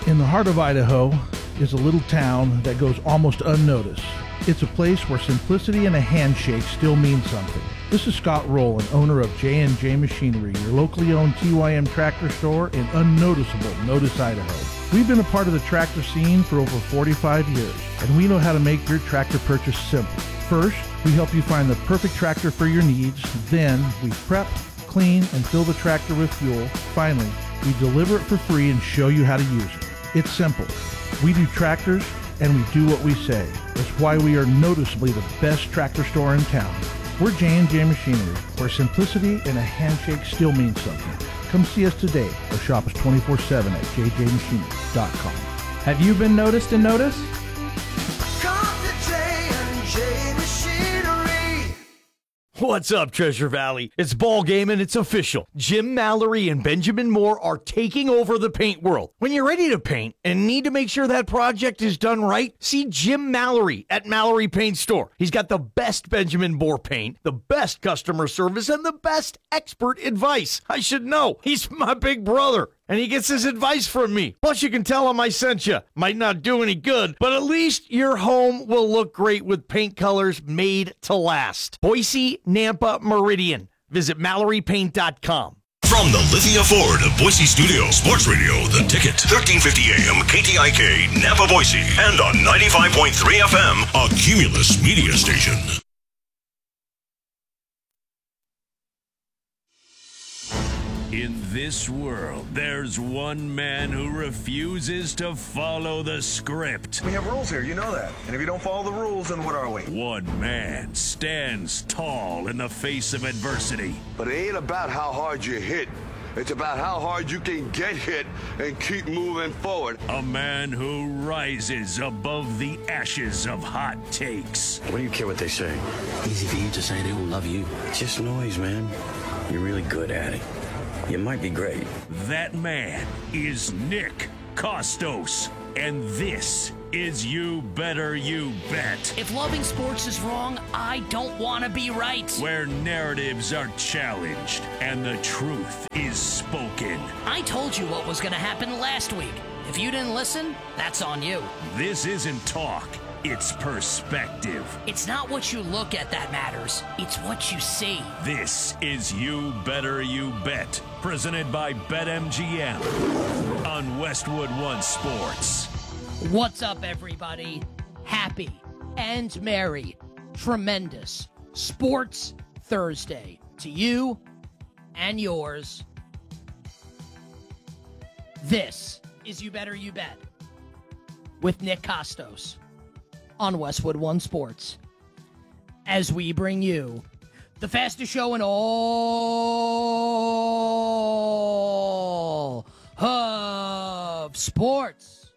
In the heart of Idaho is a little town that goes almost unnoticed. It's a place where simplicity and a handshake still mean something. This is Scott Rowland, owner of J&J Machinery, your locally owned TYM tractor store in unnoticeable Notice, Idaho. We've been a part of the tractor scene for over 45 years, and we know how to make your tractor purchase simple. First, we help you find the perfect tractor for your needs. Then, we prep, clean, and fill the tractor with fuel. Finally, we deliver it for free and show you how to use it. It's simple. We do tractors, and we do what we say. That's why we are noticeably the best tractor store in town. We're J&J Machinery, where simplicity and a handshake still means something. Come see us today or shop us 24/7 at jjmachinery.com. Have you been noticed and noticed? What's up, Treasure Valley? It's ball game and it's official. Jim Mallory and Benjamin Moore are taking over the paint world. When you're ready to paint and need to make sure that project is done right, see Jim Mallory at Mallory Paint Store. He's got the best Benjamin Moore paint, the best customer service, and the best expert advice. I should know. He's my big brother, and he gets his advice from me. Plus, you can tell him I sent you. Might not do any good, but at least your home will look great with paint colors made to last. Boise, Nampa, Meridian. Visit MalloryPaint.com. From the Lithia Ford Boise Studio, Sports Radio, The Ticket, 1350 AM, KTIK, Nampa, Boise, and on 95.3 FM, a Cumulus media station. In this world, there's one man who refuses to follow the script. We have rules here, you know that. And if you don't follow the rules, then what are we? One man stands tall in the face of adversity. But it ain't about how hard you hit. It's about how hard you can get hit and keep moving forward. A man who rises above the ashes of hot takes. What do you care what they say? Easy for you to say they all love you. It's just noise, man. You're really good at it. You might be great. That man is Nick Kostos. And this is You Better You Bet. If loving sports is wrong, I don't want to be right. Where narratives are challenged and the truth is spoken. I told you what was going to happen last week. If you didn't listen, that's on you. This isn't talk. It's perspective. It's not what you look at that matters. It's what you see. This is You Better You Bet, presented by BetMGM on Westwood One Sports. What's up, everybody? Happy and merry, tremendous Sports Thursday to you and yours. This is You Better You Bet with Nick Kostos on Westwood One Sports, as we bring you the fastest show in all of sports.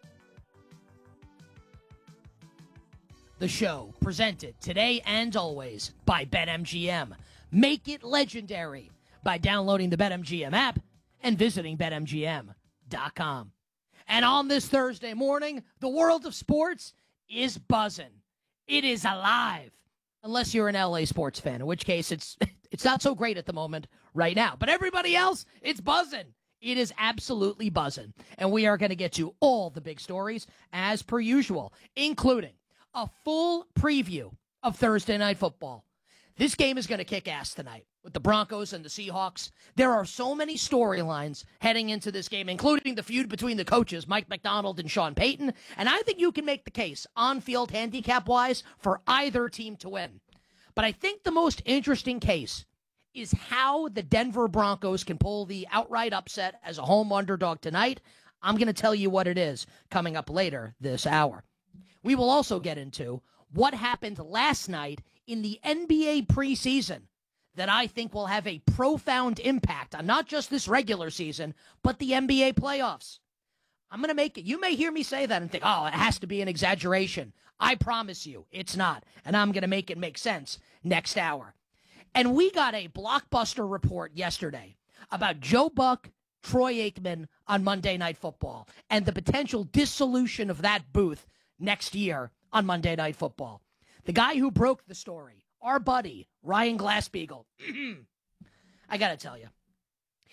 The show presented today and always by BetMGM. Make it legendary by downloading the BetMGM app and visiting BetMGM.com. And on this Thursday morning, the world of sports is buzzing. It is alive. Unless you're an LA sports fan, in which case it's not so great at the moment right now. But everybody else, it's buzzing. It is absolutely buzzing. And we are going to get to all the big stories as per usual, including a full preview of Thursday Night Football. This game is going to kick ass tonight with the Broncos and the Seahawks. There are so many storylines heading into this game, including the feud between the coaches, Mike Macdonald and Sean Payton. And I think you can make the case on-field handicap-wise for either team to win. But I think the most interesting case is how the Denver Broncos can pull the outright upset as a home underdog tonight. I'm going to tell you what it is coming up later this hour. We will also get into what happened last night in the NBA preseason that I think will have a profound impact on not just this regular season, but the NBA playoffs. I'm going to make it. You may hear me say that and think, oh, it has to be an exaggeration. I promise you it's not. And I'm going to make it make sense next hour. And we got a blockbuster report yesterday about Joe Buck, Troy Aikman on Monday Night Football and the potential dissolution of that booth next year on Monday Night Football. The guy who broke the story, our buddy, Ryan Glassbeagle, I got to tell you,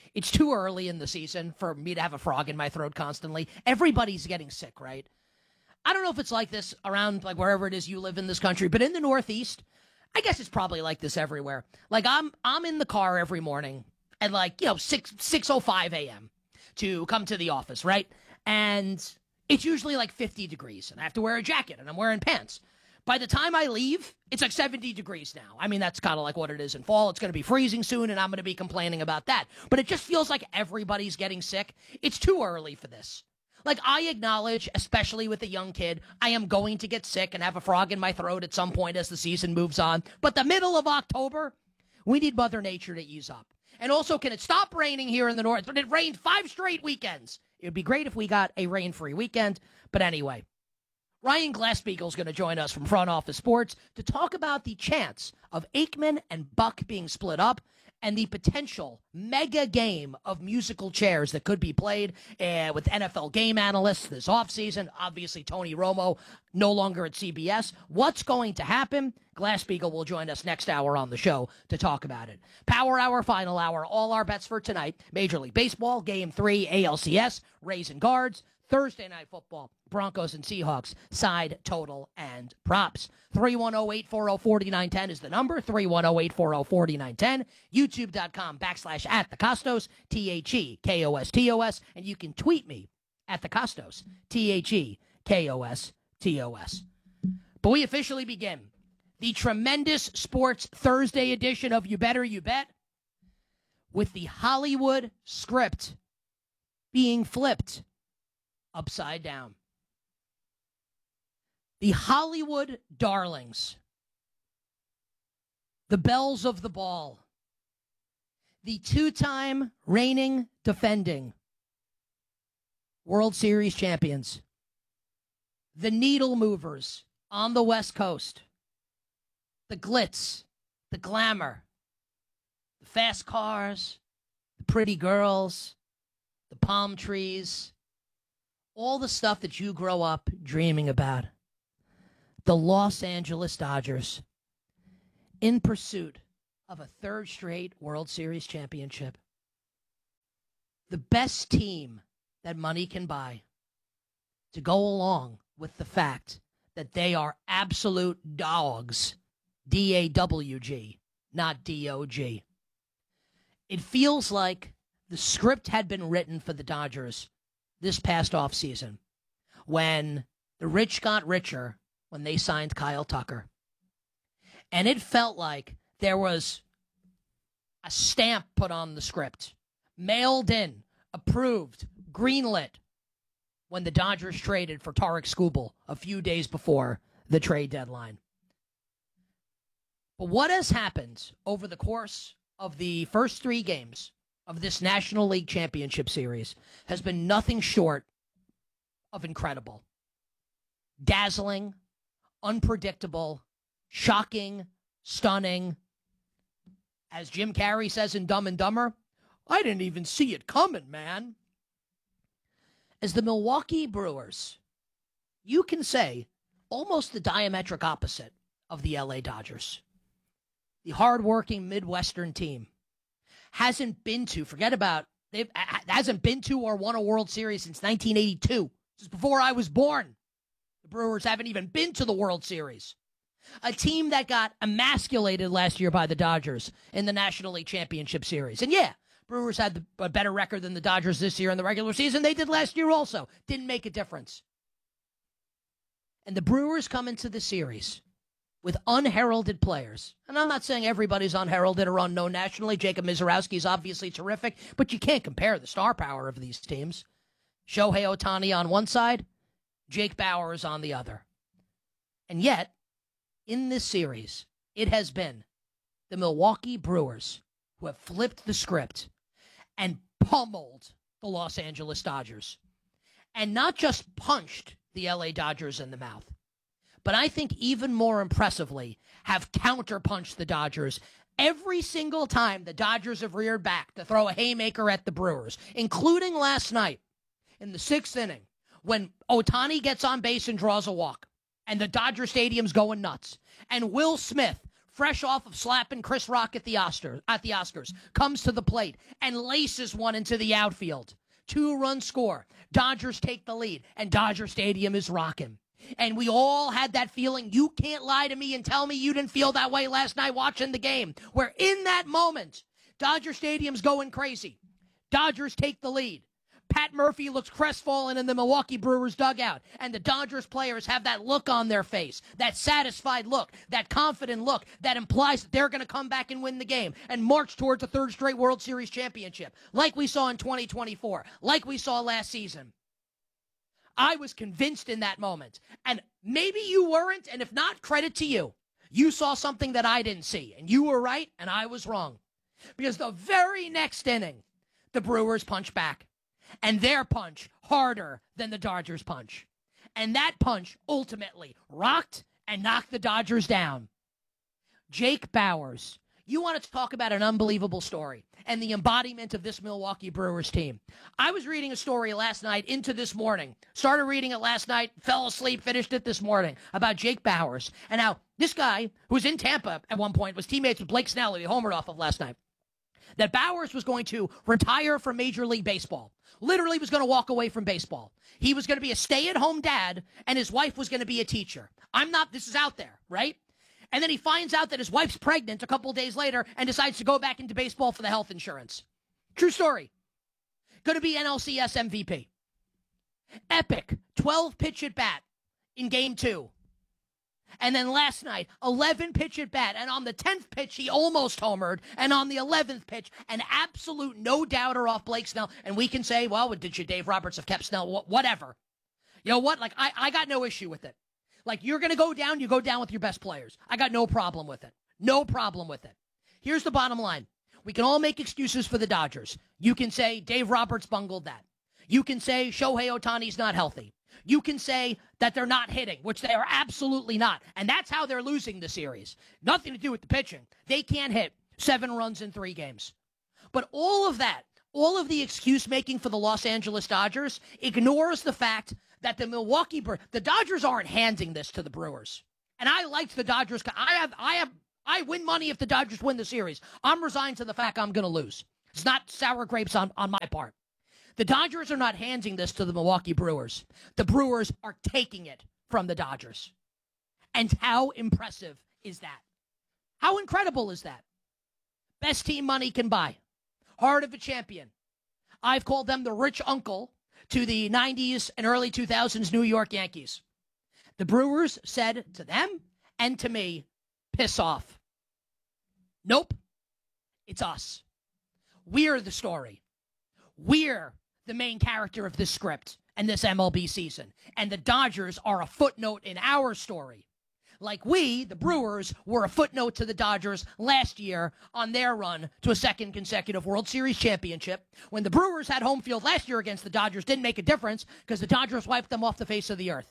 It's too early in the season for me to have a frog in my throat constantly. Everybody's getting sick, right? I don't know if it's like this around like wherever it is you live in this country, but in the Northeast, I guess it's probably like this everywhere. Like I'm in the car every morning at 6:05 a.m. to come to the office, right? And it's usually like 50 degrees, and I have to wear a jacket, and I'm wearing pants. By the time I leave, it's like 70 degrees now. I mean, that's kind of like what it is in fall. It's going to be freezing soon, and I'm going to be complaining about that. But it just feels like everybody's getting sick. It's too early for this. Like, I acknowledge, especially with a young kid, I am going to get sick and have a frog in my throat at some point as the season moves on. But the middle of October, we need Mother Nature to ease up. And also, can it stop raining here in the north? But it rained 5 straight weekends. It would be great if we got a rain-free weekend. But anyway, Ryan Glasspiegel is going to join us from Front Office Sports to talk about the chance of Aikman and Buck being split up and the potential mega game of musical chairs that could be played with NFL game analysts this offseason. Obviously, Tony Romo no longer at CBS. What's going to happen? Glasspiegel will join us next hour on the show to talk about it. Power Hour, Final Hour, all our bets for tonight. Major League Baseball, Game 3, ALCS, Rays and Guards. Thursday Night Football, Broncos and Seahawks, side, total, and props. 310-840-4910 is the number, 310-840-4910. YouTube.com/@thecostos, THEKOSTOS, and you can tweet me at the Costos, THEKOSTOS. But we officially begin the tremendous Sports Thursday edition of You Better You Bet with the Hollywood script being flipped upside down. The Hollywood darlings, the belles of the ball, the 2-time reigning, defending World Series champions, the needle movers on the West Coast, the glitz, the glamour, the fast cars, the pretty girls, the palm trees, all the stuff that you grow up dreaming about. The Los Angeles Dodgers in pursuit of a 3rd straight World Series championship. The best team that money can buy to go along with the fact that they are absolute dogs. D-A-W-G, not D-O-G. It feels like the script had been written for the Dodgers this past offseason when the rich got richer when they signed Kyle Tucker. And it felt like there was a stamp put on the script, mailed in, approved, greenlit, when the Dodgers traded for Tarek Skubal a few days before the trade deadline. But what has happened over the course of the first 3 games of this National League Championship Series has been nothing short of incredible. Dazzling, unpredictable, shocking, stunning. As Jim Carrey says in Dumb and Dumber, I didn't even see it coming, man. As the Milwaukee Brewers, you can say almost the diametric opposite of the LA Dodgers. The hardworking Midwestern team hasn't been to or won a World Series since 1982. This is before I was born. The Brewers haven't even been to the World Series. A team that got emasculated last year by the Dodgers in the National League Championship Series. And yeah, Brewers had a better record than the Dodgers this year in the regular season. They did last year also. Didn't make a difference. And the Brewers come into the series with unheralded players. And I'm not saying everybody's unheralded or unknown nationally. Jacob Mizorowski is obviously terrific, but you can't compare the star power of these teams. Shohei Ohtani on one side, Jake Bauers on the other. And yet, in this series, it has been the Milwaukee Brewers who have flipped the script and pummeled the Los Angeles Dodgers. And not just punched the LA Dodgers in the mouth, but I think even more impressively have counterpunched the Dodgers every single time the Dodgers have reared back to throw a haymaker at the Brewers, including last night in the 6th inning when Ohtani gets on base and draws a walk and the Dodger Stadium's going nuts and Will Smith fresh off of slapping Chris Rock at the Oscars, comes to the plate and laces one into the outfield. 2-run score. Dodgers take the lead, and Dodger Stadium is rocking. And we all had that feeling. You can't lie to me and tell me you didn't feel that way last night watching the game, where in that moment, Dodger Stadium's going crazy. Dodgers take the lead. Pat Murphy looks crestfallen in the Milwaukee Brewers dugout, and the Dodgers players have that look on their face, that satisfied look, that confident look that implies that they're going to come back and win the game and march towards a third straight World Series championship, like we saw in 2024, like we saw last season. I was convinced in that moment, and maybe you weren't, and if not, credit to you. You saw something that I didn't see, and you were right, and I was wrong. Because the very next inning, the Brewers punch back. And their punch harder than the Dodgers' punch. And that punch ultimately rocked and knocked the Dodgers down. Jake Bauers. You want to talk about an unbelievable story and the embodiment of this Milwaukee Brewers team. I was reading a story last night into this morning. Started reading it last night, fell asleep, finished it this morning about Jake Bauers. And now this guy, who was in Tampa at one point, was teammates with Blake Snell, who he homered off of last night. That Bauers was going to retire from Major League Baseball. Literally was going to walk away from baseball. He was going to be a stay-at-home dad, and his wife was going to be a teacher. This is out there, right? And then he finds out that his wife's pregnant a couple days later and decides to go back into baseball for the health insurance. True story. Going to be NLCS MVP. Epic 12-pitch at bat in Game 2. And then last night, 11-pitch at bat. And on the 10th pitch, he almost homered. And on the 11th pitch, an absolute no-doubter off Blake Snell. And we can say, well, did you, Dave Roberts, have kept Snell? Whatever. You know what? Like, I got no issue with it. Like, you're going to go down, you go down with your best players. I got no problem with it. No problem with it. Here's the bottom line. We can all make excuses for the Dodgers. You can say Dave Roberts bungled that. You can say Shohei Ohtani's not healthy. You can say that they're not hitting, which they are absolutely not. And that's how they're losing the series. Nothing to do with the pitching. They can't hit 7 runs in 3 games. But all of that, all of the excuse-making for the Los Angeles Dodgers ignores the fact that the Dodgers aren't handing this to the Brewers. And I liked the Dodgers. I win money if the Dodgers win the series. I'm resigned to the fact I'm going to lose. It's not sour grapes on my part. The Dodgers are not handing this to the Milwaukee Brewers. The Brewers are taking it from the Dodgers. And how impressive is that? How incredible is that? Best team money can buy. Heart of a champion. I've called them the rich uncle to the 90s and early 2000s New York Yankees. The Brewers said to them and to me, piss off. Nope. It's us. We're the story. We're the main character of this script and this MLB season. And the Dodgers are a footnote in our story. Like we, the Brewers, were a footnote to the Dodgers last year on their run to a second consecutive World Series championship. When the Brewers had home field last year against the Dodgers, didn't make a difference because the Dodgers wiped them off the face of the earth.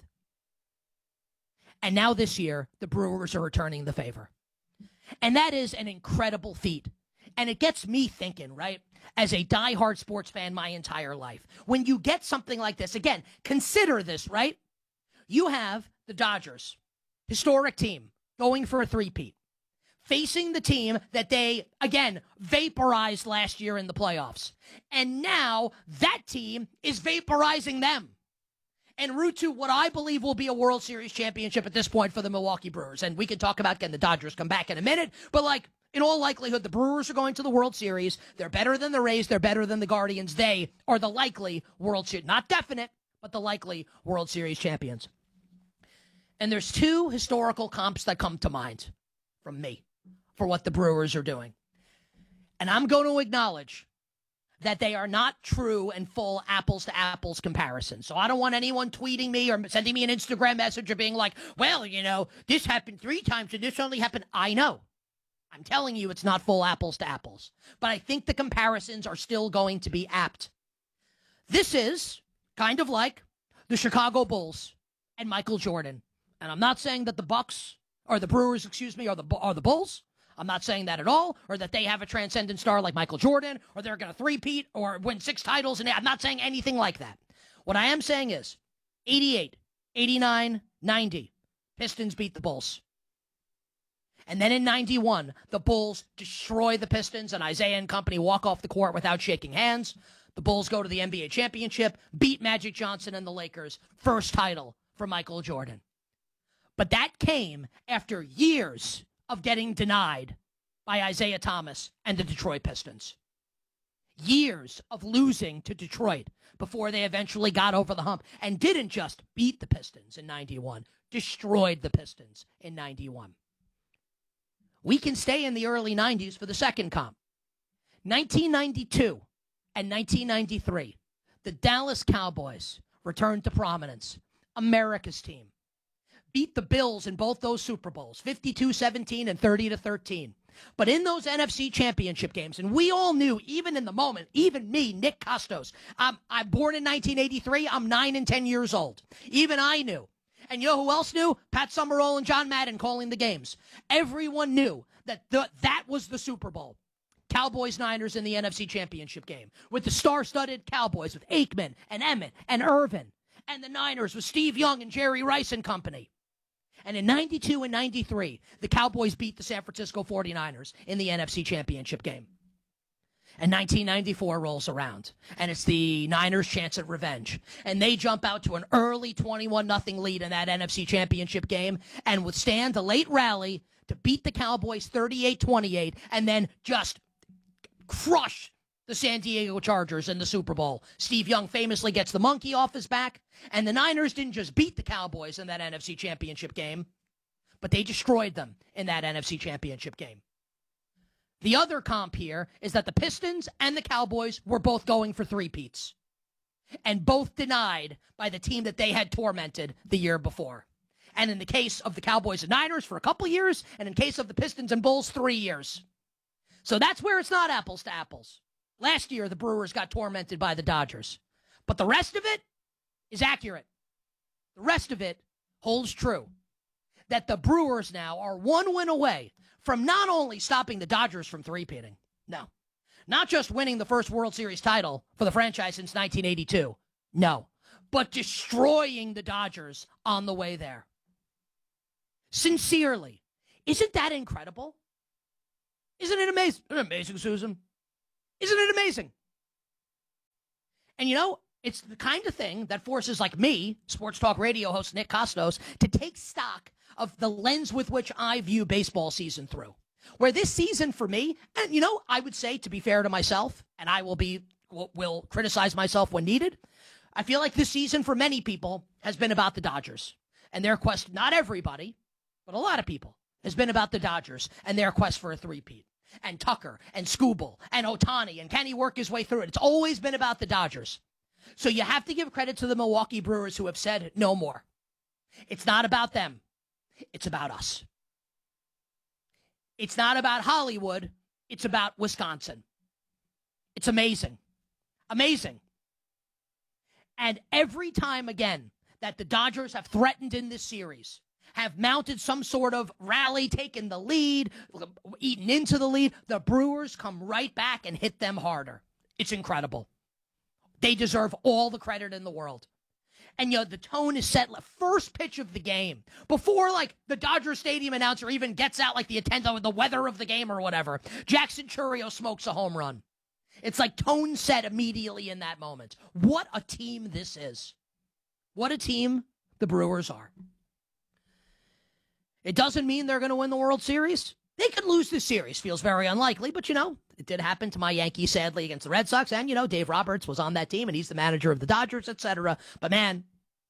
And now this year, the Brewers are returning the favor. And that is an incredible feat. And it gets me thinking, right? As a diehard sports fan my entire life. When you get something like this, again, consider this, right? You have the Dodgers, historic team, going for a three-peat, facing the team that they, again, vaporized last year in the playoffs. And now that team is vaporizing them en route to what I believe will be a World Series championship at this point for the Milwaukee Brewers. And we can talk about, can the Dodgers come back in a minute, but like, in all likelihood, the Brewers are going to the World Series. They're better than the Rays. They're better than the Guardians. They are the likely World Series, not definite, but the likely World Series champions. And there's 2 historical comps that come to mind from me for what the Brewers are doing. And I'm going to acknowledge that they are not true and full apples-to-apples comparisons. So I don't want anyone tweeting me or sending me an Instagram message or being like, well, you know, this happened 3 times and this only happened. I know. I'm telling you it's not full apples to apples. But I think the comparisons are still going to be apt. This is kind of like the Chicago Bulls and Michael Jordan. And I'm not saying that the Bucks, or the Brewers, are the Bulls. I'm not saying that at all, or that they have a transcendent star like Michael Jordan, or they're going to three-peat or win 6 titles. And I'm not saying anything like that. What I am saying is 88, 89, 90, Pistons beat the Bulls. And then in 91, the Bulls destroy the Pistons, and Isaiah and company walk off the court without shaking hands. The Bulls go to the NBA championship, beat Magic Johnson and the Lakers. First title for Michael Jordan. But that came after years of getting denied by Isaiah Thomas and the Detroit Pistons. Years of losing to Detroit before they eventually got over the hump and didn't just beat the Pistons in 91, destroyed the Pistons in 91. We can stay in the early 90s for the second comp. 1992 and 1993, the Dallas Cowboys returned to prominence. America's team beat the Bills in both those Super Bowls, 52-17 and 30-13. But in those NFC championship games, and we all knew, even in the moment, even me, Nick Costos, I'm born in 1983, I'm 9 and 10 years old. Even I knew. And you know who else knew? Pat Summerall and John Madden calling the games. Everyone knew that that was the Super Bowl. Cowboys-Niners in the NFC championship game, with the star-studded Cowboys, with Aikman and Emmett and Irvin, and the Niners with Steve Young and Jerry Rice and company. And in 92 and 93, the Cowboys beat the San Francisco 49ers in the NFC championship game. And 1994 rolls around, and it's the Niners' chance at revenge. And they jump out to an early 21-0 lead in that NFC championship game and withstand a late rally to beat the Cowboys 38-28 and then just crush the San Diego Chargers in the Super Bowl. Steve Young famously gets the monkey off his back, and the Niners didn't just beat the Cowboys in that NFC championship game, but they destroyed them in that NFC championship game. The other comp here is that the Pistons and the Cowboys were both going for three-peats, and both denied by the team that they had tormented the year before. And in the case of the Cowboys and Niners for a couple years, and in case of the Pistons and Bulls, 3 years. So that's where it's not apples to apples. Last year, the Brewers got tormented by the Dodgers. But the rest of it is accurate. The rest of it holds true. That the Brewers now are one win away from not only stopping the Dodgers from three-peating, no, not just winning the first World Series title for the franchise since 1982, no, but destroying the Dodgers on the way there. Sincerely. Isn't that incredible? Isn't it amazing? Isn't it amazing, Susan? Isn't it amazing? And you know, it's the kind of thing that forces like me, sports talk radio host Nick Costos, to take stock of the lens with which I view baseball season through. Where this season for me, and you know, I would say, to be fair to myself, and I will criticize myself when needed, I feel like this season for many people has been about the Dodgers and their quest, not everybody, but a lot of people, has been about the Dodgers and their quest for a three-peat. And Tucker and Skubal and Ohtani, and can he work his way through it? It's always been about the Dodgers. So you have to give credit to the Milwaukee Brewers who have said no more. It's not about them. It's about us. It's not about Hollywood. It's about Wisconsin. It's amazing. Amazing. And every time again that the Dodgers have threatened in this series, have mounted some sort of rally, taken the lead, eaten into the lead, the Brewers come right back and hit them harder. It's incredible. They deserve all the credit in the world. And, you know, the tone is set first pitch of the game. Before, like, the Dodger Stadium announcer even gets out, like, the weather of the game or whatever, Jackson Chourio smokes a home run. It's like tone set immediately in that moment. What a team this is. What a team the Brewers are. It doesn't mean they're going to win the World Series. They could lose this series. Feels very unlikely, but, you know, it did happen to my Yankees, sadly, against the Red Sox. And, you know, Dave Roberts was on that team, and he's the manager of the Dodgers, etc. But, man,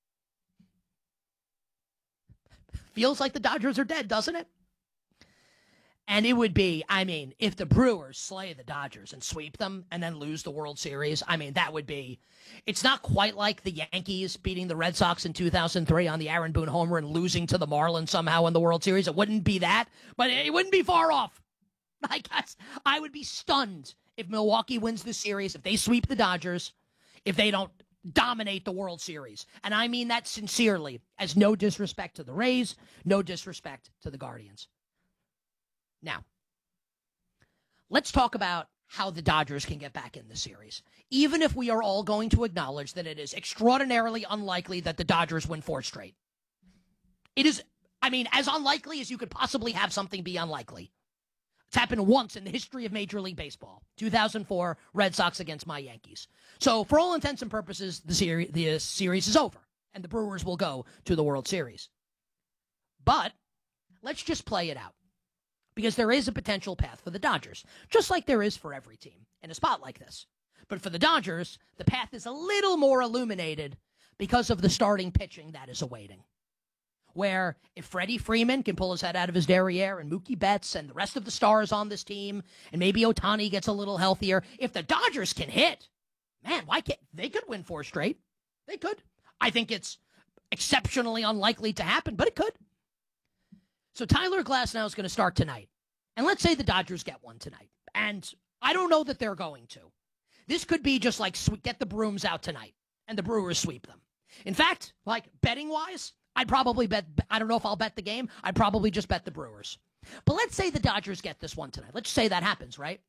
feels like the Dodgers are dead, doesn't it? And it would be, I mean, if the Brewers slay the Dodgers and sweep them and then lose the World Series, I mean, that would be, it's not quite like the Yankees beating the Red Sox in 2003 on the Aaron Boone homer and losing to the Marlins somehow in the World Series. It wouldn't be that, but it wouldn't be far off. I guess I would be stunned if Milwaukee wins the series, if they sweep the Dodgers, if they don't dominate the World Series. And I mean that sincerely, as no disrespect to the Rays, no disrespect to the Guardians. Now, let's talk about how the Dodgers can get back in the series, even if we are all going to acknowledge that it is extraordinarily unlikely that the Dodgers win 4 straight. It is I mean, as unlikely as you could possibly have something be unlikely. It's happened once in the history of Major League Baseball. 2004, Red Sox against my Yankees. So for all intents and purposes, the series is over, and the Brewers will go to the World Series. But let's just play it out, because there is a potential path for the Dodgers, just like there is for every team in a spot like this. But for the Dodgers, the path is a little more illuminated because of the starting pitching that is awaiting. Where if Freddie Freeman can pull his head out of his derriere and Mookie Betts and the rest of the stars on this team, and maybe Ohtani gets a little healthier, if the Dodgers can hit, man, why can't they? Could win 4 straight. They could. I think it's exceptionally unlikely to happen, but it could. So Tyler Glasnow is going to start tonight. And let's say the Dodgers get one tonight. And I don't know that they're going to. This could be just like get the brooms out tonight and the Brewers sweep them. In fact, like betting-wise, I'd probably bet, I don't know if I'll bet the game. I'd probably just bet the Brewers. But let's say the Dodgers get this one tonight. Let's say that happens, right?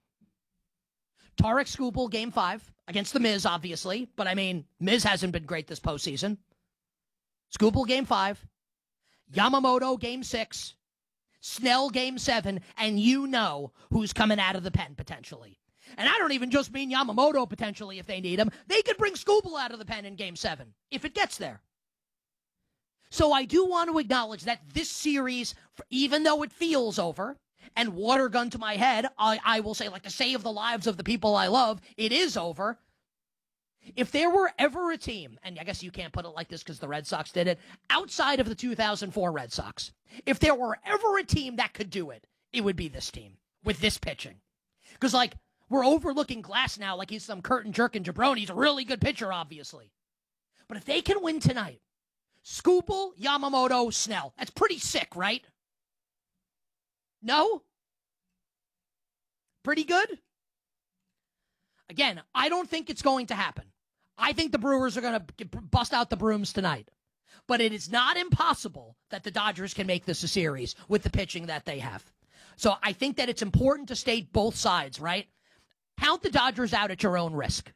Tarek Skubal, Game 5, against the Miz, obviously. But, I mean, Miz hasn't been great this postseason. Skubal, Game 5. Yamamoto, Game 6. Snell, Game 7. And you know who's coming out of the pen, potentially. And I don't even just mean Yamamoto, potentially, if they need him. They could bring Skubal out of the pen in Game 7, if it gets there. So I do want to acknowledge that this series, even though it feels over, and water gun to my head, I will say, like, to save the lives of the people I love, it is over. If there were ever a team, and I guess you can't put it like this because the Red Sox did it, outside of the 2004 Red Sox, if there were ever a team that could do it, it would be this team with this pitching. Because, like, we're overlooking Glasnow like he's some curtain-jerking jabroni. He's a really good pitcher, obviously. But if they can win tonight, Skubal, Yamamoto, Snell. That's pretty sick, right? No? Pretty good? Again, I don't think it's going to happen. I think the Brewers are going to bust out the brooms tonight. But it is not impossible that the Dodgers can make this a series with the pitching that they have. So I think that it's important to state both sides, right? Count the Dodgers out at your own risk.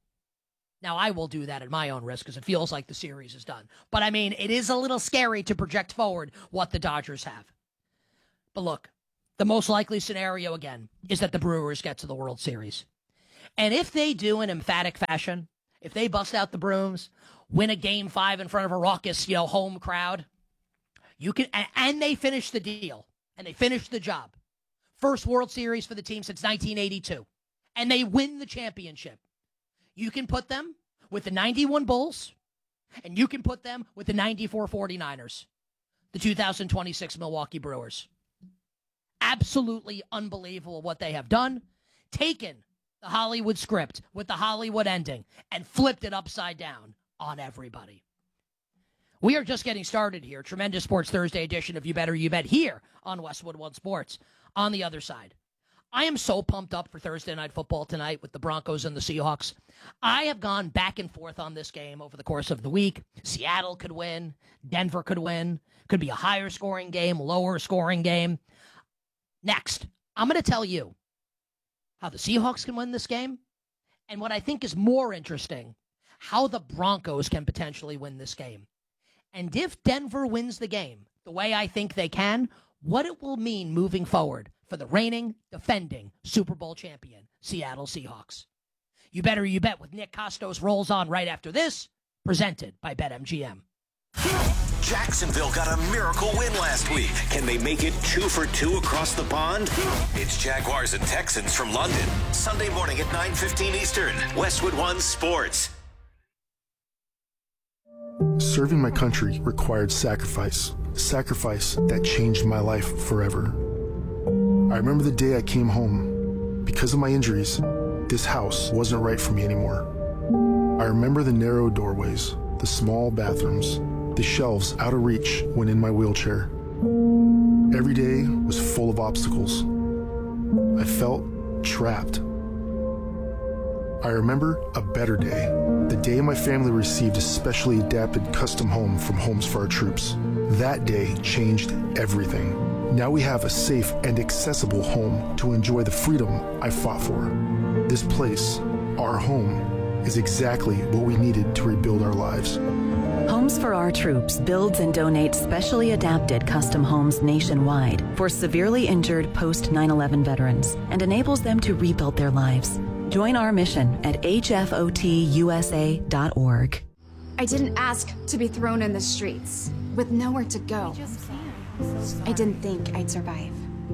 Now, I will do that at my own risk because it feels like the series is done. But, I mean, it is a little scary to project forward what the Dodgers have. But look, the most likely scenario, again, is that the Brewers get to the World Series. And if they do in emphatic fashion, if they bust out the brooms, win a Game 5 in front of a raucous, home crowd, you can, and they finish the deal, and they finish the job. First World Series for the team since 1982. And they win the championship. You can put them with the 91 Bulls, and you can put them with the 94 49ers, the 2026 Milwaukee Brewers. Absolutely unbelievable what they have done. Taken the Hollywood script with the Hollywood ending and flipped it upside down on everybody. We are just getting started here. Tremendous Sports Thursday edition of You Better You Bet here on Westwood One Sports. On the other side, I am so pumped up for Thursday Night Football tonight with the Broncos and the Seahawks. I have gone back and forth on this game over the course of the week. Seattle could win. Denver could win. Could be a higher scoring game, lower scoring game. Next, I'm going to tell you how the Seahawks can win this game, and what I think is more interesting, how the Broncos can potentially win this game. And if Denver wins the game the way I think they can, what it will mean moving forward for the reigning, defending Super Bowl champion, Seattle Seahawks. You Better You Bet with Nick Costos rolls on right after this, presented by BetMGM. Jacksonville got a miracle win last week. Can they make it 2 for 2 across the pond? It's Jaguars and Texans from London. Sunday morning at 9:15 Eastern. Westwood One Sports. Serving my country required sacrifice. Sacrifice that changed my life forever. I remember the day I came home. Because of my injuries, this house wasn't right for me anymore. I remember the narrow doorways, the small bathrooms, the shelves out of reach when in my wheelchair. Every day was full of obstacles. I felt trapped. I remember a better day, the day my family received a specially adapted custom home from Homes for Our Troops. That day changed everything. Now we have a safe and accessible home to enjoy the freedom I fought for. This place, our home, is exactly what we needed to rebuild our lives. Homes Homes for Our Troops builds and donates specially adapted custom homes nationwide for severely injured post-9/11 veterans and enables them to rebuild their lives. Join our mission at hfotusa.org. I didn't ask to be thrown in the streets with nowhere to go. I didn't think I'd survive.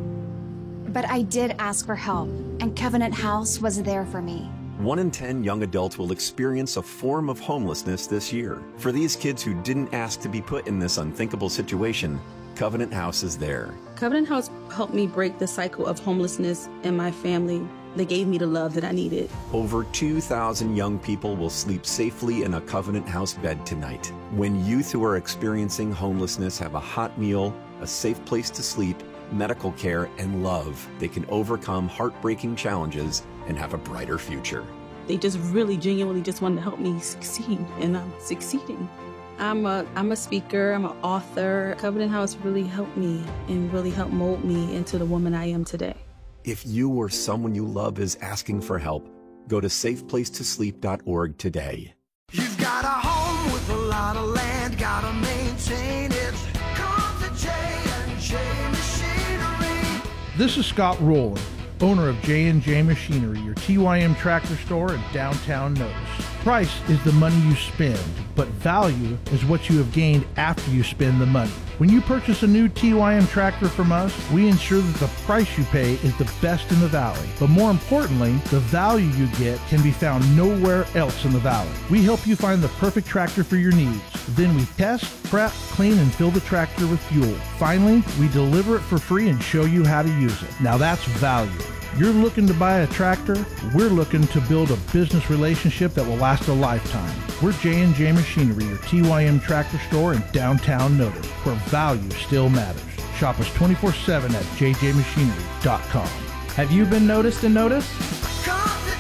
But I did ask for help, and Covenant House was there for me. 1 in 10 young adults will experience a form of homelessness this year. For these kids who didn't ask to be put in this unthinkable situation, Covenant House is there. Covenant House helped me break the cycle of homelessness in my family. They gave me the love that I needed. Over 2,000 young people will sleep safely in a Covenant House bed tonight. When youth who are experiencing homelessness have a hot meal, a safe place to sleep, medical care, and love, they can overcome heartbreaking challenges and have a brighter future. They just really genuinely just wanted to help me succeed, and I'm succeeding. I'm a speaker, I'm an author. Covenant House really helped me and really helped mold me into the woman I am today. If you or someone you love is asking for help, go to safeplacetosleep.org today. You've got a home with a lot of land, gotta maintain it. Come to J&J Machinery. This is Scott Rowland, owner of J&J Machinery, your TYM tractor store in downtown Notice. Price is the money you spend, but value is what you have gained after you spend the money. When you purchase a new TYM tractor from us, we ensure that the price you pay is the best in the valley. But more importantly, the value you get can be found nowhere else in the valley. We help you find the perfect tractor for your needs. Then we test, prep, clean, and fill the tractor with fuel. Finally, we deliver it for free and show you how to use it. Now that's value. You're looking to buy a tractor? We're looking to build a business relationship that will last a lifetime. We're J&J Machinery, your TYM tractor store in downtown Notice, where value still matters. Shop us 24/7 at jjmachinery.com. Have you been noticed and noticed? Come to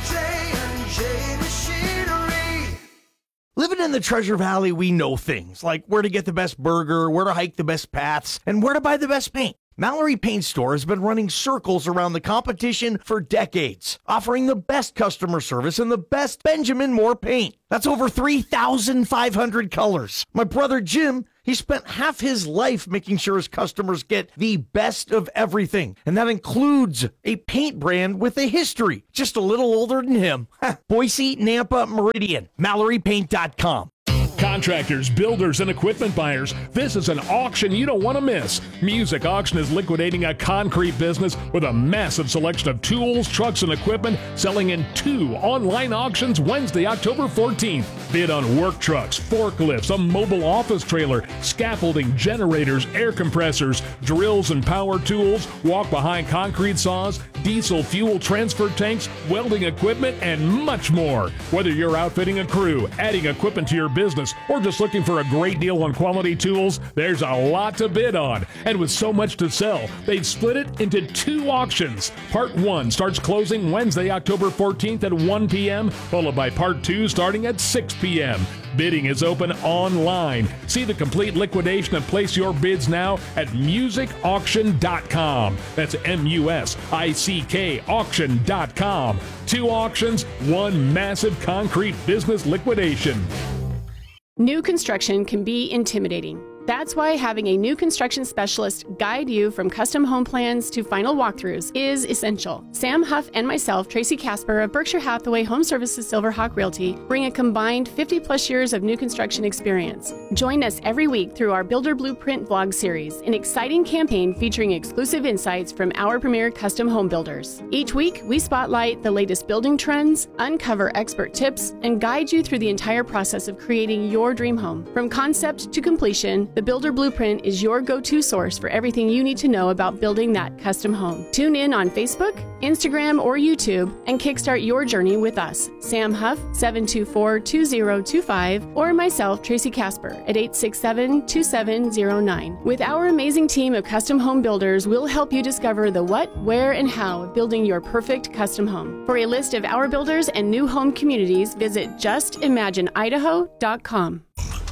J&J Machinery. Living in the Treasure Valley, we know things like where to get the best burger, where to hike the best paths, and where to buy the best paint. Mallory Paint Store has been running circles around the competition for decades, offering the best customer service and the best Benjamin Moore paint. That's over 3,500 colors. My brother Jim, he spent half his life making sure his customers get the best of everything, and that includes a paint brand with a history, just a little older than him. Boise, Nampa, Meridian, MalloryPaint.com. Contractors, builders, and equipment buyers, this is an auction you don't want to miss. Music Auction is liquidating a concrete business with a massive selection of tools, trucks, and equipment selling in 2 online auctions Wednesday, October 14th. Bid on work trucks, forklifts, a mobile office trailer, scaffolding, generators, air compressors, drills and power tools, walk-behind concrete saws, diesel fuel transfer tanks, welding equipment, and much more. Whether you're outfitting a crew, adding equipment to your business, or just looking for a great deal on quality tools, there's a lot to bid on. And with so much to sell, they've split it into 2 auctions. Part 1 starts closing Wednesday, October 14th at 1 p.m., followed by Part 2 starting at 6 p.m. Bidding is open online. See the complete liquidation and place your bids now at musicauction.com. That's MUSICK auction.com. 2 auctions, 1 massive concrete business liquidation. New construction can be intimidating. That's why having a new construction specialist guide you from custom home plans to final walkthroughs is essential. Sam Huff and myself, Tracy Casper of Berkshire Hathaway Home Services Silverhawk Realty, bring a combined 50-plus years of new construction experience. Join us every week through our Builder Blueprint vlog series, an exciting campaign featuring exclusive insights from our premier custom home builders. Each week, we spotlight the latest building trends, uncover expert tips, and guide you through the entire process of creating your dream home. From concept to completion, the Builder Blueprint is your go-to source for everything you need to know about building that custom home. Tune in on Facebook, Instagram, or YouTube and kickstart your journey with us. Sam Huff, 724-2025, or myself, Tracy Casper, at 867-2709. With our amazing team of custom home builders, we'll help you discover the what, where, and how of building your perfect custom home. For a list of our builders and new home communities, visit justimagineidaho.com.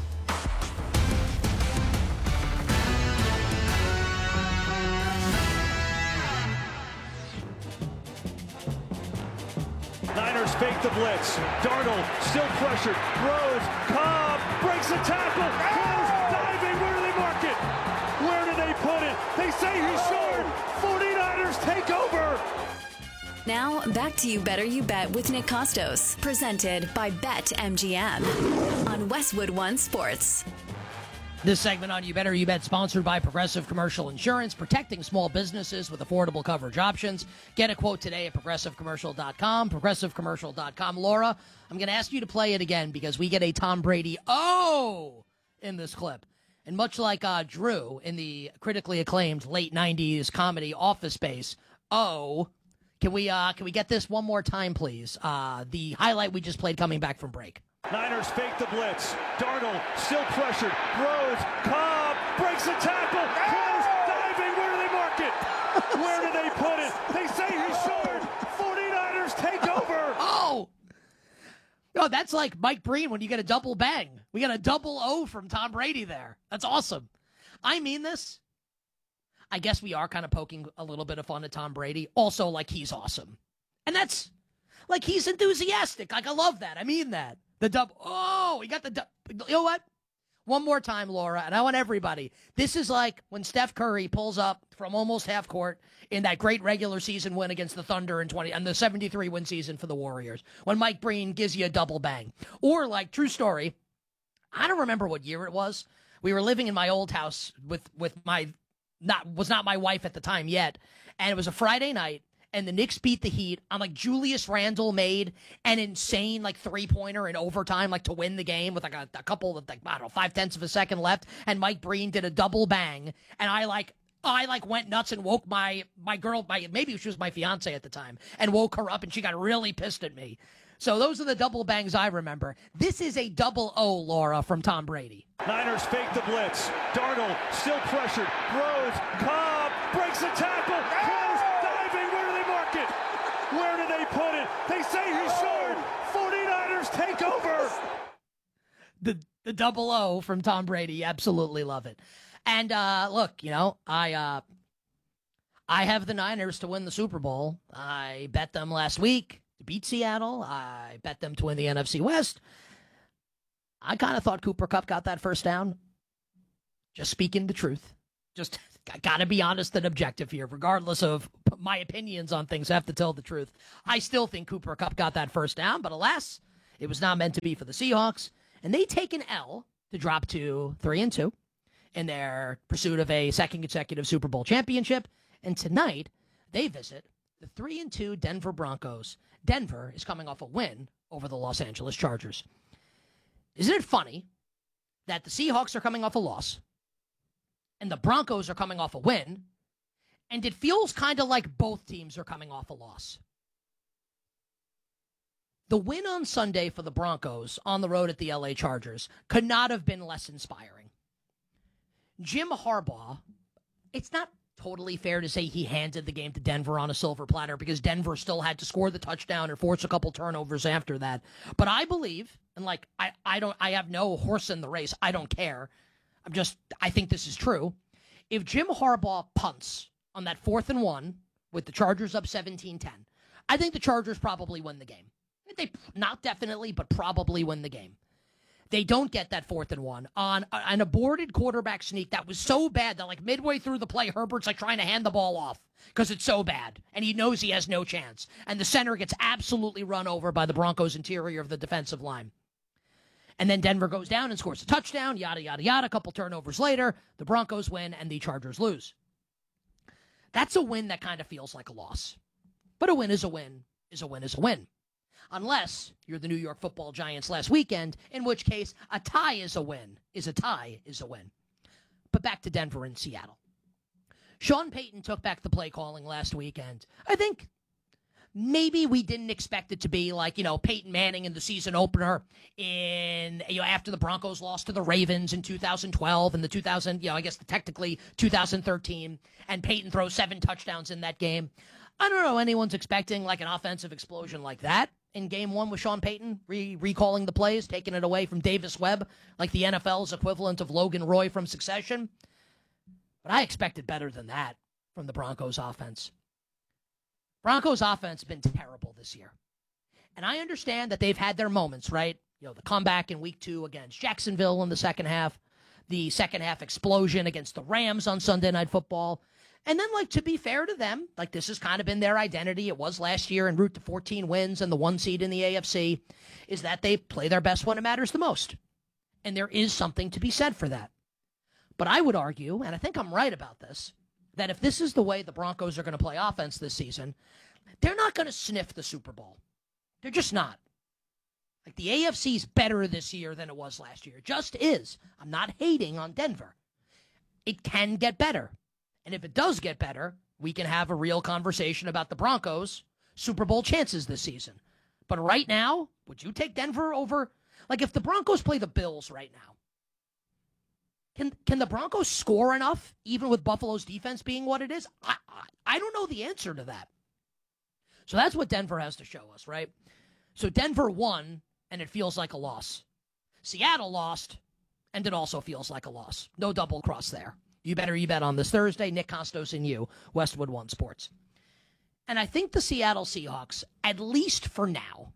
Niners fake the blitz. Darnold still pressured. Throws. Cobb breaks the tackle. he's short. 49ers take over. Now, back to You Better You Bet with Nick Costos, presented by BetMGM on Westwood One Sports. This segment on You Better You Bet, sponsored by Progressive Commercial Insurance, protecting small businesses with affordable coverage options. Get a quote today at ProgressiveCommercial.com, ProgressiveCommercial.com. Laura, I'm going to ask you to play it again because we get a Tom Brady in this clip. And much like Drew in the critically acclaimed late 90s comedy Office Space, can we get this one more time, please? The highlight we just played coming back from break. Niners fake the blitz. Darnold still pressured. Throws. Cobb breaks a tackle. Close. Diving. Where do they mark it? Where do they put it? They say he's short. 49ers take over. Oh, that's like Mike Breen when you get a double bang. We got a double O from Tom Brady there. That's awesome. I mean this. I guess we are kind of poking a little bit of fun at Tom Brady. Also, like, he's awesome. And that's, like, he's enthusiastic. Like, I love that. I mean that. The double. He got the you know what? One more time, Laura, and I want everybody. This is like when Steph Curry pulls up from almost half court in that great regular season win against the Thunder and the 73-win season for the Warriors. When Mike Breen gives you a double bang. Or, like, true story, I don't remember what year it was. We were living in my old house with my was not my wife at the time yet, and it was a Friday night. And the Knicks beat the Heat on, like, Julius Randle made an insane, like, three-pointer in overtime, like, to win the game with, like, a couple of, like, I don't know, 0.5 of a second left. And Mike Breen did a double bang. And I went nuts and woke my girl, maybe she was my fiance at the time, and woke her up, and she got really pissed at me. So those are the double bangs I remember. This is a double O, Laura, from Tom Brady. Niners fake the blitz. Darnold still pressured. Throws. Cobb breaks a tackle. Close. Diving. Where do they mark it? Where do they put it? They say he's short. 49ers take over. The double O from Tom Brady. Absolutely love it. And look, I have the Niners to win the Super Bowl. I bet them last week to beat Seattle. I bet them to win the NFC West. I kind of thought Cooper Kupp got that first down. Just speaking the truth. Just got to be honest and objective here. Regardless of my opinions on things, I have to tell the truth. I still think Cooper Kupp got that first down, but alas, it was not meant to be for the Seahawks. And they take an L to drop to 3-2 in their pursuit of a second consecutive Super Bowl championship. And tonight, they visit the 3-2 Denver Broncos. Denver is coming off a win over the Los Angeles Chargers. Isn't it funny that the Seahawks are coming off a loss and the Broncos are coming off a win, and it feels kind of like both teams are coming off a loss? The win on Sunday for the Broncos on the road at the LA Chargers could not have been less inspiring. Jim Harbaugh, it's not totally fair to say he handed the game to Denver on a silver platter because Denver still had to score the touchdown and force a couple turnovers after that. But I believe, and like I have no horse in the race. I don't care. I think this is true. If Jim Harbaugh punts on that 4th and 1 with the Chargers up 17-10, I think the Chargers probably win the game. They not definitely, but probably win the game. They don't get that 4th and 1 on an aborted quarterback sneak that was so bad that, like, midway through the play, Herbert's like trying to hand the ball off because it's so bad, and he knows he has no chance. And the center gets absolutely run over by the Broncos' interior of the defensive line. And then Denver goes down and scores a touchdown, yada, yada, yada. A couple turnovers later, the Broncos win and the Chargers lose. That's a win that kind of feels like a loss. But a win is a win is a win is a win. Unless you're the New York Football Giants last weekend, in which case a tie is a win, is a tie is a win. But back to Denver and Seattle. Sean Payton took back the play calling last weekend. I think maybe we didn't expect it to be like, Peyton Manning in the season opener after the Broncos lost to the Ravens in 2012 and technically 2013, and Peyton throws 7 touchdowns in that game. I don't know anyone's expecting like an offensive explosion like that in game 1 with Sean Payton, recalling the plays, taking it away from Davis Webb, like the NFL's equivalent of Logan Roy from Succession. But I expected better than that from the Broncos offense. Broncos offense has been terrible this year. And I understand that they've had their moments, right? The comeback in week 2 against Jacksonville in the second half, the second half explosion against the Rams on Sunday Night Football. And then, to be fair to them, this has kind of been their identity. It was last year en route to 14 wins and the 1 seed in the AFC, is that they play their best when it matters the most. And there is something to be said for that. But I would argue, and I think I'm right about this, that if this is the way the Broncos are going to play offense this season, they're not going to sniff the Super Bowl. They're just not. The AFC's better this year than it was last year. It just is. I'm not hating on Denver. It can get better. And if it does get better, we can have a real conversation about the Broncos' Super Bowl chances this season. But right now, would you take Denver over? If the Broncos play the Bills right now, can the Broncos score enough, even with Buffalo's defense being what it is? I don't know the answer to that. So that's what Denver has to show us, right? So Denver won, and it feels like a loss. Seattle lost, and it also feels like a loss. No double cross there. You bet on this Thursday. Nick Costos and you, Westwood One Sports. And I think the Seattle Seahawks, at least for now,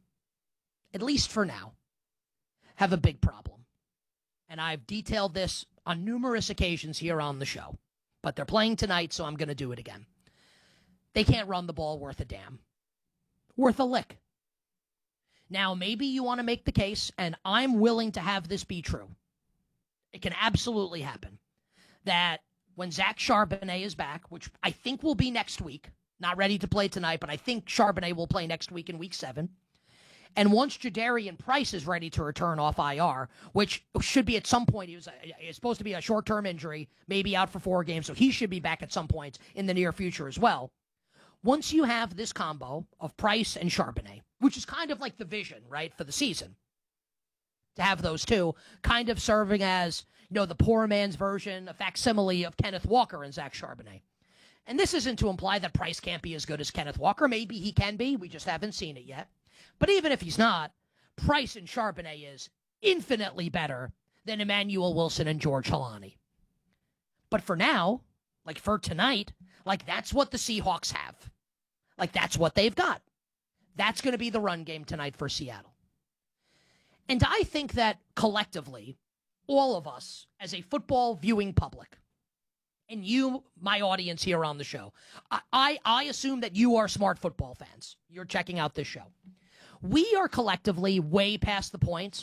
have a big problem. And I've detailed this on numerous occasions here on the show. But they're playing tonight, so I'm going to do it again. They can't run the ball worth a damn. Worth a lick. Now, maybe you want to make the case, and I'm willing to have this be true. It can absolutely happen. That when Zach Charbonnet is back, which I think will be next week, not ready to play tonight, but I think Charbonnet will play next week in Week 7. And once Jadarian Price is ready to return off IR, which should be at some point, he's supposed to be a short-term injury, maybe out for 4 games, so he should be back at some point in the near future as well. Once you have this combo of Price and Charbonnet, which is kind of like the vision, right, for the season, to have those two kind of serving as, the poor man's version, a facsimile of Kenneth Walker and Zach Charbonnet. And this isn't to imply that Price can't be as good as Kenneth Walker. Maybe he can be. We just haven't seen it yet. But even if he's not, Price and Charbonnet is infinitely better than Emmanuel Wilson and George Halani. But for now, for tonight, that's what the Seahawks have. That's what they've got. That's going to be the run game tonight for Seattle. And I think that collectively, all of us as a football viewing public, and you, my audience here on the show, I assume that you are smart football fans. You're checking out this show. We are collectively way past the point